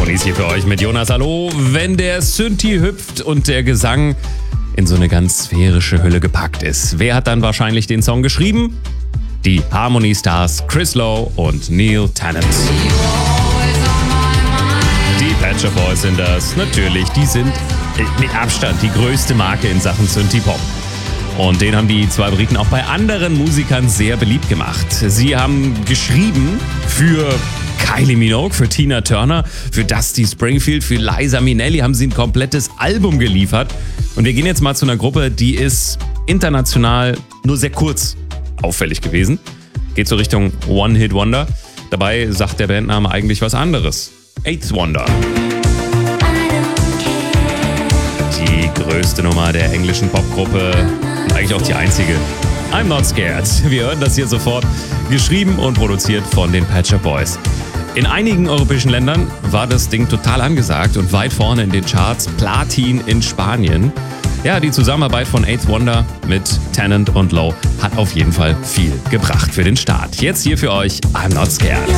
Harmonies hier für euch mit Jonas. Hallo. Wenn der Synthi hüpft und der Gesang in so eine ganz sphärische Hülle gepackt ist, wer hat dann wahrscheinlich den Song geschrieben? Die Harmony Stars Chris Lowe und Neil Tennant. Die Pet Shop Boys sind das. Natürlich, die sind mit Abstand die größte Marke in Sachen Synthie-Pop. Und den haben die zwei Briten auch bei anderen Musikern sehr beliebt gemacht. Sie haben geschrieben für Kylie Minogue, für Tina Turner, für Dusty Springfield, für Liza Minnelli haben sie ein komplettes Album geliefert. Und wir gehen jetzt mal zu einer Gruppe, die ist international nur sehr kurz auffällig gewesen. Geht so Richtung One-Hit-Wonder. Dabei sagt der Bandname eigentlich was anderes. Eighth Wonder. Die größte Nummer der englischen Popgruppe und eigentlich auch die einzige. I'm Not Scared. Wir hören das hier sofort. Geschrieben und produziert von den Pet Shop Boys. In einigen europäischen Ländern war das Ding total angesagt und weit vorne in den Charts. Platin in Spanien. Ja, die Zusammenarbeit von Eighth Wonder mit Tennant und Lowe hat auf jeden Fall viel gebracht für den Start. Jetzt hier für euch I'm Not Scared.